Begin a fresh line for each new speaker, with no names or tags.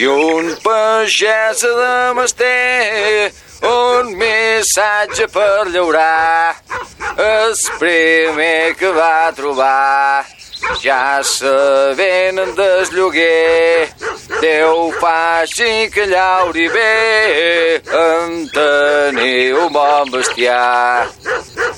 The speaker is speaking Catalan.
I un pagès de Master un missatge per llaurar. El primer que va trobar, ja se venen del lloguer. Déu faci que llauri bé, en tenir un bon bestiar.